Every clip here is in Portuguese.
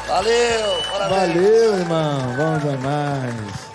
Valeu, parabéns. Valeu, irmão. Bom demais.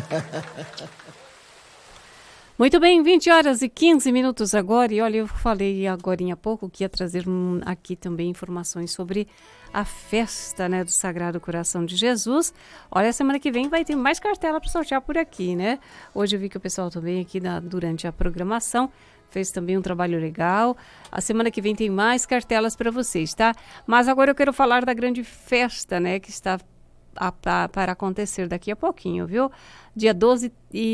Muito bem, 20 horas e 15 minutos agora. E olha, eu falei agorinha há pouco que ia trazer aqui também informações sobre a festa, né, do Sagrado Coração de Jesus. Olha, semana que vem vai ter mais cartela para sortear por aqui, né? Hoje eu vi que o pessoal também aqui durante a programação fez também um trabalho legal. A semana que vem tem mais cartelas para vocês, tá? Mas agora eu quero falar da grande festa, né, que está para acontecer daqui a pouquinho, viu? Dia 12,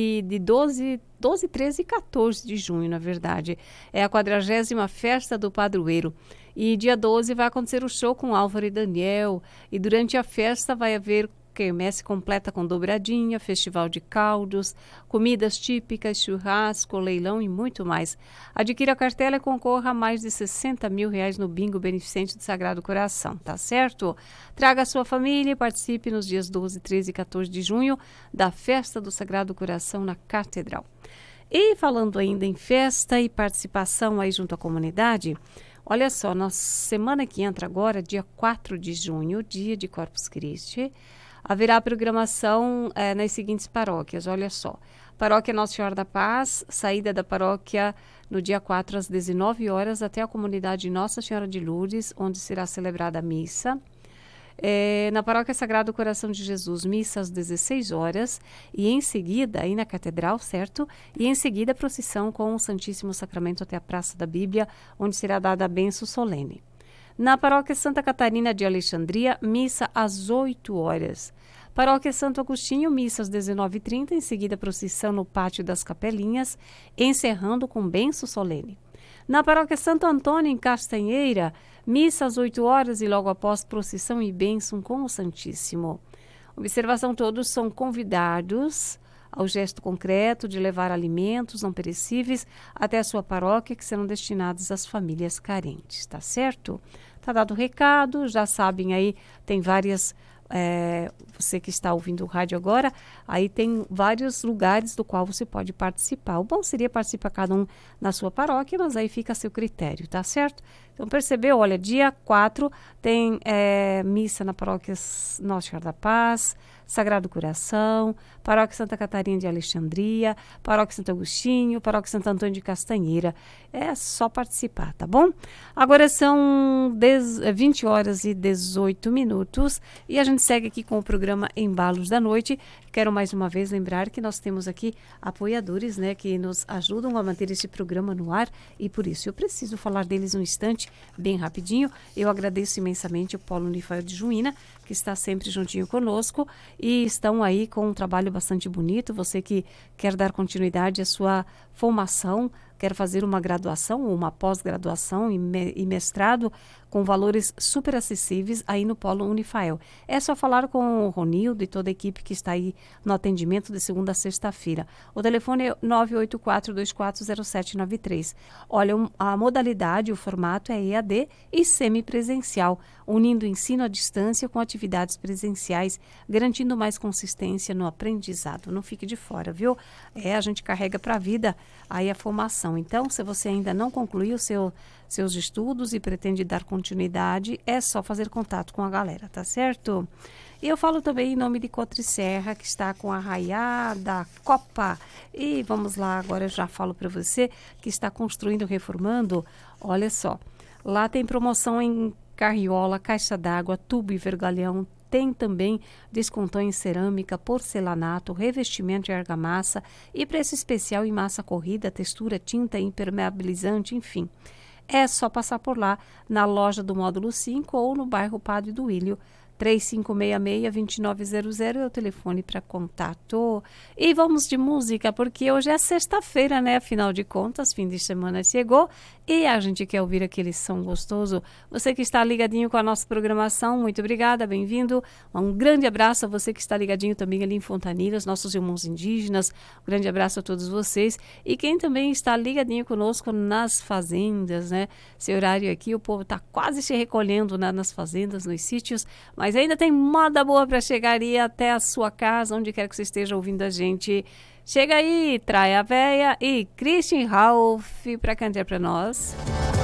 13 e 14 de junho, na verdade. É a 40ª festa do padroeiro. E dia 12 vai acontecer o show com Álvaro e Daniel. E durante a festa vai haver quermesse completa com dobradinha, festival de caldos, comidas típicas, churrasco, leilão e muito mais. Adquira a cartela e concorra a mais de R$60 mil no bingo beneficente do Sagrado Coração, tá certo? Traga a sua família e participe nos dias 12, 13 e 14 de junho da festa do Sagrado Coração na Catedral. E falando ainda em festa e participação aí junto à comunidade, olha só, na semana que entra agora, dia 4 de junho, dia de Corpus Christi, haverá programação nas seguintes paróquias, olha só. Paróquia Nossa Senhora da Paz, saída da paróquia no dia 4 às 19 horas até a comunidade Nossa Senhora de Lourdes, onde será celebrada a missa. Na Paróquia Sagrado Coração de Jesus, missa às 16 horas e em seguida, aí na Catedral, certo? E em seguida, procissão com o Santíssimo Sacramento até a Praça da Bíblia, onde será dada a bênção solene. Na Paróquia Santa Catarina de Alexandria, missa às 8 horas. Paróquia Santo Agostinho, missa às 19h30, em seguida procissão no Pátio das Capelinhas, encerrando com bênção solene. Na Paróquia Santo Antônio, em Castanheira, missa às 8 horas e logo após procissão e bênção com o Santíssimo. Observação: todos são convidados ao gesto concreto de levar alimentos não perecíveis até a sua paróquia, que serão destinados às famílias carentes, tá certo? Tá dado o recado, já sabem aí, tem várias... você que está ouvindo o rádio agora, aí tem vários lugares do qual você pode participar. O bom seria participar cada um na sua paróquia, mas aí fica a seu critério, tá certo? Então percebeu, olha, dia 4 tem missa na paróquia Nossa Senhora da Paz, Sagrado Coração, Paróquia Santa Catarina de Alexandria, Paróquia Santo Agostinho, Paróquia Santo Antônio de Castanheira. É só participar, tá bom? Agora são 20 horas e 18 minutos e a gente segue aqui com o programa Embalos da Noite. Quero mais uma vez lembrar que nós temos aqui apoiadores, né, que nos ajudam a manter esse programa no ar e por isso eu preciso falar deles um instante, bem rapidinho. Eu agradeço imensamente o Polo Unifael de Juína, que está sempre juntinho conosco e estão aí com um trabalho bastante bonito. Você que quer dar continuidade à sua formação, quer fazer uma graduação ou uma pós-graduação e mestrado com valores super acessíveis aí no Polo Unifael. É só falar com o Ronildo e toda a equipe que está aí no atendimento de segunda a sexta-feira. O telefone é 984-240793. Olha, a modalidade, o formato é EAD e semipresencial, unindo o ensino à distância com atividades presenciais, garantindo mais consistência no aprendizado. Não fique de fora, viu? A gente carrega para a vida aí a formação. Então, se você ainda não concluiu seus estudos e pretende dar continuidade, é só fazer contato com a galera, tá certo? E eu falo também em nome de Cotriserra, que está com a Arraiada Copa. E vamos lá, agora eu já falo para você que está construindo, reformando. Olha só, lá tem promoção em carriola, caixa d'água, tubo e vergalhão. Tem também descontão em cerâmica, porcelanato, revestimento de argamassa e preço especial em massa corrida, textura, tinta, impermeabilizante, enfim. É só passar por lá na loja do Módulo 5 ou no bairro Padre do Ilho. 3566-2900 é o telefone para contato. E vamos de música, porque hoje é sexta-feira, né? Afinal de contas, fim de semana chegou e a gente quer ouvir aquele som gostoso. Você que está ligadinho com a nossa programação, muito obrigada, bem-vindo. Um grande abraço a você que está ligadinho também ali em Fontanilhas, nossos irmãos indígenas. Um grande abraço a todos vocês. E quem também está ligadinho conosco nas fazendas, né? Esse horário aqui, o povo está quase se recolhendo nas fazendas, nos sítios, mas ainda tem moda boa para chegar aí até a sua casa, onde quer que você esteja ouvindo a gente. Chega aí, Traia Véia e Christian Ralph para cantar para nós.